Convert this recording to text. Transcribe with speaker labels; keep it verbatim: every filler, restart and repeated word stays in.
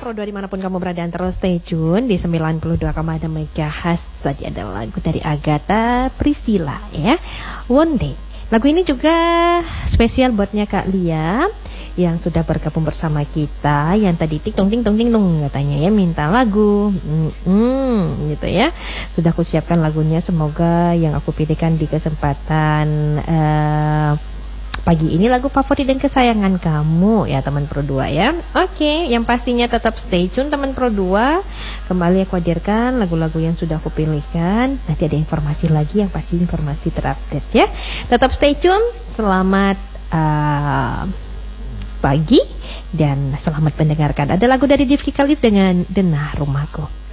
Speaker 1: Pro dua dimanapun kamu berada, terus stay tune di sembilan puluh dua koma enam megahertz. Tadi ada lagu dari Agatha Priscilla ya, One Day. Lagu ini juga spesial buatnya Kak Lia yang sudah bergabung bersama kita, yang tadi tik tong ting tong ting tong katanya ya minta lagu, mm-hmm, gitu ya. Sudah aku siapkan lagunya, semoga yang aku pilihkan di kesempatan uh, pagi ini lagu favorit dan kesayangan kamu ya teman Pro dua ya. Oke, yang pastinya tetap stay tune teman Pro dua. Kembali aku hadirkan lagu-lagu yang sudah aku pilihkan. Nanti ada informasi lagi yang pasti informasi terupdate ya. Tetap stay tune. Selamat uh, pagi dan selamat mendengarkan. Ada lagu dari Divki Khalif dengan Denah Rumahku.